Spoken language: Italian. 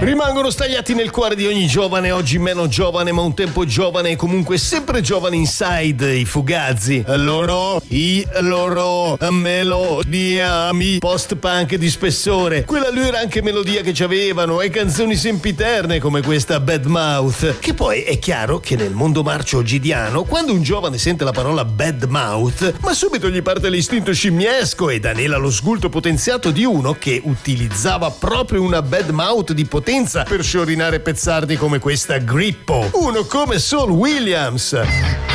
Rimangono stagliati nel cuore di ogni giovane, oggi meno giovane ma un tempo giovane e comunque sempre giovane inside, i Fugazi. Loro melodiami post-punk di spessore. Quella lui era anche melodia che c'avevano e canzoni sempiterne come questa Bad Mouth. Che poi è chiaro che nel mondo marcio ogidiano, quando un giovane sente la parola Bad Mouth, ma subito gli parte l'istinto scimmiesco ed anela lo sgulto potenziato di uno che utilizzava proprio una Bad Mouth di potenza per sciorinare pezzardi come questa Grippo. Uno come Saul Williams.